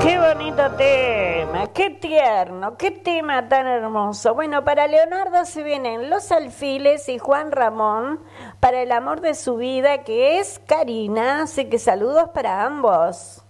Qué bonito tema, qué tierno, qué tema tan hermoso. Bueno, para Leonardo se vienen Los Alfiles y Juan Ramón para el amor de su vida, que es Karina. Así que saludos para ambos.